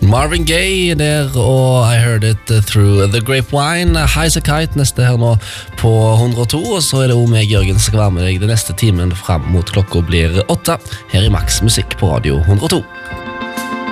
Marvin Gaye der, og I Heard It Through the Grapevine. High as a Kite neste her nå på 102, og så det også meg, Jørgen, som skal være med deg den neste timen frem mot klokka blir 8 her i Max Musikk på Radio 102.